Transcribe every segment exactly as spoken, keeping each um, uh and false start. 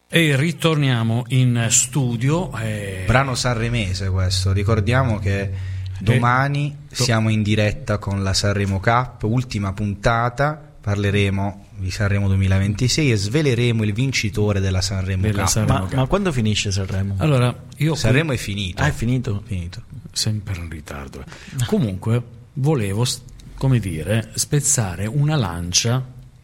E ritorniamo in studio. E... brano sanremese questo, ricordiamo che domani e... siamo in diretta con la Sanremo Cup, ultima puntata, parleremo di Sanremo duemilaventisei e sveleremo il vincitore della Sanremo della Cup. Sanremo ma, Cup. Ma quando finisce Sanremo? Allora, io Sanremo qui... è finito. Ah, è finito? Finito. Sempre in ritardo. Comunque, volevo, come dire, spezzare una lancia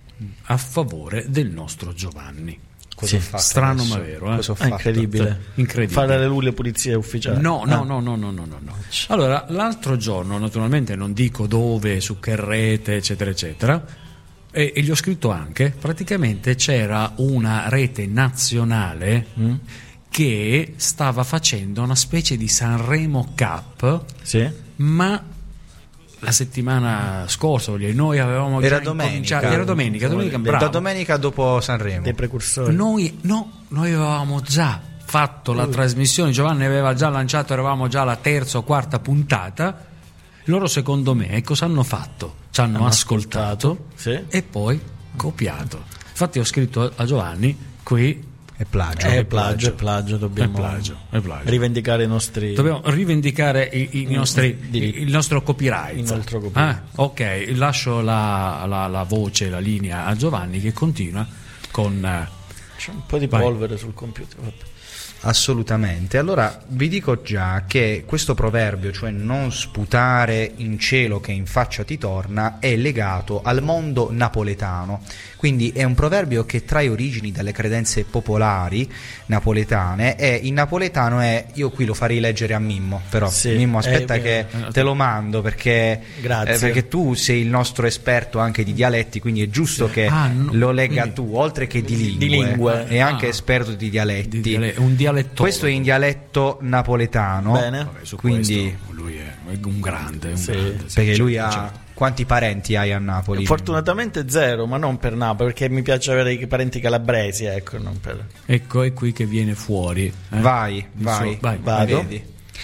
a favore del nostro Giovanni. Cosa sì, strano adesso? Ma vero, eh? Cosa ho fatto? Incredibile. Incredibile. Fare le, le pulizie ufficiali. No, no, ah. no, no, no, no, no. Allora, l'altro giorno, naturalmente non dico dove, su che rete, eccetera, eccetera, e, e gli ho scritto anche, praticamente c'era una rete nazionale mm. che stava facendo una specie di Sanremo Cup, sì. ma la settimana scorsa noi avevamo era già domenica era domenica domenica bravo. Da domenica dopo Sanremo dei precursori noi no noi avevamo già fatto la uh. trasmissione, Giovanni aveva già lanciato, eravamo già alla terza o quarta puntata. Loro secondo me cosa hanno fatto? Ci hanno, hanno ascoltato, ascoltato sì. e poi copiato. Infatti ho scritto a Giovanni qui è plagio, è plagio, è plagio, dobbiamo è plagio, è plagio. rivendicare i nostri dobbiamo rivendicare i, i nostri, il, il nostro copyright. Il nostro copyright. Ah, ok, lascio la, la, la voce, la linea a Giovanni che continua con c'è un po' di polvere vai. Sul computer. Assolutamente. Allora vi dico già che questo proverbio, cioè non sputare in cielo che in faccia ti torna, è legato al mondo napoletano. Quindi è un proverbio che trae origini dalle credenze popolari napoletane e in napoletano è, io qui lo farei leggere a Mimmo, però sì, Mimmo aspetta eh, che eh, te lo mando perché, grazie. Eh, perché tu sei il nostro esperto anche di dialetti, quindi è giusto sì. che ah, no, lo legga quindi, tu, oltre che di lingue, di lingue. e anche ah, esperto di dialetti. Di diale- un dialetto. Questo è in dialetto napoletano. Bene. Vabbè, su quindi lui è un grande, un sì. grande sì, perché sì, lui sì, ha certo. Quanti parenti hai a Napoli? Fortunatamente zero, ma non per Napoli, perché mi piace avere i parenti calabresi, ecco, non per... Ecco, è qui che viene fuori. Eh? Vai, vai, so, vai, vado. Vedi.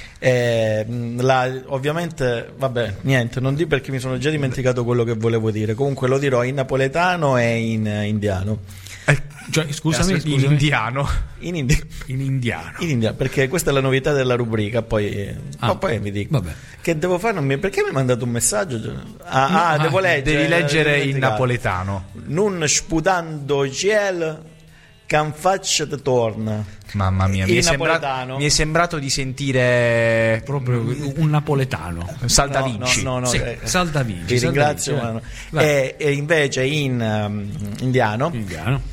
Eh, la, ovviamente, vabbè, niente, non di perché mi sono già dimenticato quello che volevo dire. Comunque lo dirò in napoletano e in indiano. Eh, cioè, scusami, scusami, in indiano. In, indi- in indiano. In indiano, perché questa è la novità della rubrica. Poi, ah, poi mi dico vabbè. Che devo fare. Non mi, perché mi hai mandato un messaggio? Ah, no, ah devo leggere. Devi leggere in napoletano. Non sputando ciel, can faccia te torna. Mamma mia, mi è, sembrato, mi è sembrato di sentire proprio un napoletano. Salda no, Vinci. No, no, no, sì, eh, Salda Vinci. Ti ringrazio. Salda Vinci, ma no. e, e invece in um, indiano. Indiano.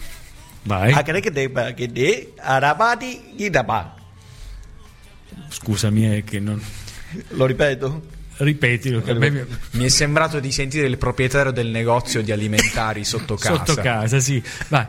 Vai. Scusami, è che non. Lo ripeto? Ripetilo. Che a me mi... mi è sembrato di sentire il proprietario del negozio di alimentari sotto casa. Sotto casa, sì. Vai.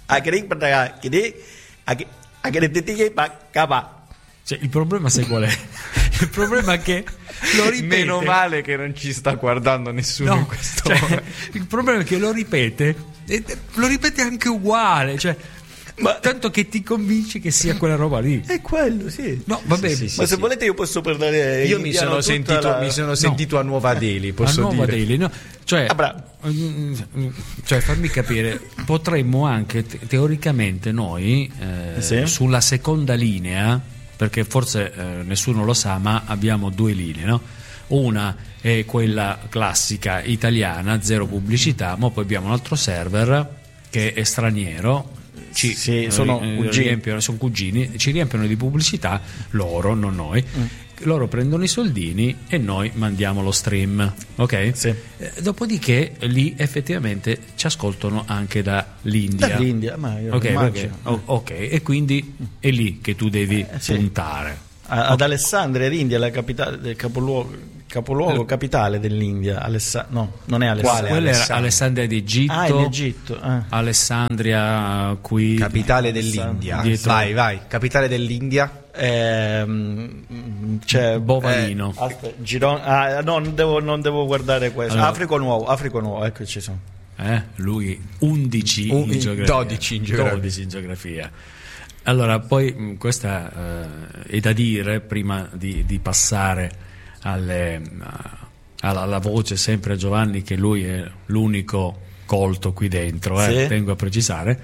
Cioè, il problema sai qual è? Il problema è che lo ripete. Meno male che non ci sta guardando nessuno no, in questo cioè, momento. Il problema è che lo ripete e lo ripete anche uguale, cioè, ma tanto che ti convinci che sia quella roba lì. È quello, sì. No, vabbè, sì, sì, ma sì, se sì. volete io posso parlare. Io mi sono sentito, la... mi sono sentito no. a Nuova Delhi, posso a Nuova dire. Delhi, no? Cioè, ah, cioè, fammi capire, potremmo anche te- teoricamente noi eh, sì. sulla seconda linea, perché forse eh, nessuno lo sa, ma abbiamo due linee, no? Una è quella classica italiana, zero pubblicità, ma poi abbiamo un altro server che è straniero. Ci sì, sono, eh, cugini. Riempiono, sono cugini, ci riempiono di pubblicità loro, non noi. Mm. Loro prendono i soldini e noi mandiamo lo stream, ok? Sì. Eh, dopodiché lì effettivamente ci ascoltano anche dall'India. Dall'India, ma io okay, perché, oh, ok, e quindi è lì che tu devi eh, sì. puntare. A, ad okay. Alessandria, l'India, la capitale del capoluogo. Capoluogo, capitale dell'India, Alessa- no, non è Alessandria. Quella era Alessandria d'Egitto. Ah, in Egitto. Ah. Alessandria qui. Capitale dell'India. Dietro. Vai, vai. Capitale dell'India. Ehm, c'è Bovalino. Eh, aspetta, Giron- ah, no, non devo, non devo guardare questo. Allora. Africo Nuovo, Africo Nuovo, ecco ci sono. Eh, lui undici Un, in geografia. dodici in geografia. dodici in geografia. Allora, poi questa eh, è da dire prima di, di passare alle, alla, alla voce sempre a Giovanni, che lui è l'unico colto qui dentro, eh, sì. tengo a precisare.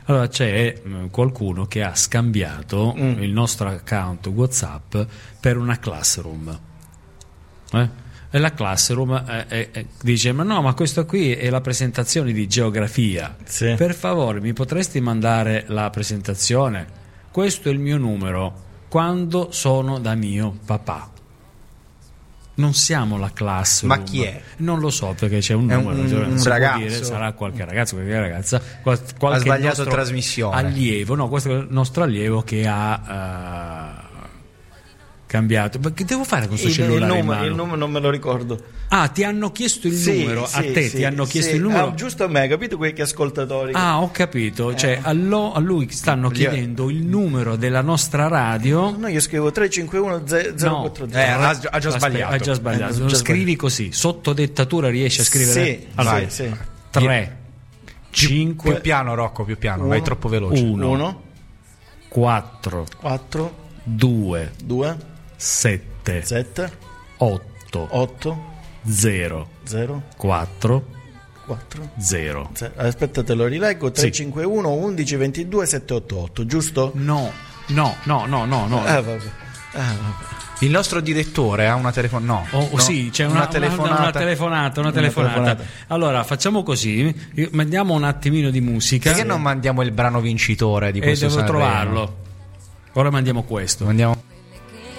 Allora c'è mh, qualcuno che ha scambiato Mm. il nostro account WhatsApp per una Classroom. Eh? E la Classroom eh, eh, eh, dice: ma no, ma questo qui è la presentazione di geografia. Sì. Per favore, mi potresti mandare la presentazione? Questo è il mio numero quando sono da mio papà. Non siamo la Classroom. Ma chi è? Non lo so, perché c'è un È un- numero, un cioè, non si può ragazzo. dire, sarà qualche ragazzo, qualche ragazza, qual- qualche Ha sbagliato nostro trasmissione. allievo, no, questo è il nostro allievo che ha eh, cambiato. Ma che devo fare con questo Il, il, cellulare in numero, mano? il numero non me lo ricordo. Ah, ti hanno chiesto il Sì, numero? a sì, te sì, ti hanno chiesto sì. il numero? Ah, giusto a me, capito quei che ascoltatori? Ah, ho capito. Cioè, a, lo- a lui stanno Gli- chiedendo il numero della nostra radio. No, io scrivo tre cinque uno zero No, quattro Eh, zero. ha, ha già Aspetta, sbagliato. ha già sbagliato. Eh, Lo già scrivi così, sotto dettatura riesci a scrivere? Sì, Allora, sì, sì. tre, Più cinque, piano, Rocco, più piano, Uno. vai troppo veloce. uno, uno, quattro, quattro, due, due, sette, sette, otto, otto, zero, zero, quattro, quattro, zero. zero. Aspetta, te lo rileggo. tre cinque uno undici ventidue settecentotantotto, giusto? No, no, no, no, no, no. Ah, vabbè. Ah, vabbè. Il nostro direttore ha una telefonata. No, Oh, no, sì, c'è una, una telefonata, una telefonata, una telefonata. telefonata. Allora, facciamo così, io- mandiamo un attimino di musica. Perché non mandiamo il brano vincitore di e questo devo Sanremo? trovarlo. Ora mandiamo questo. Mandiamo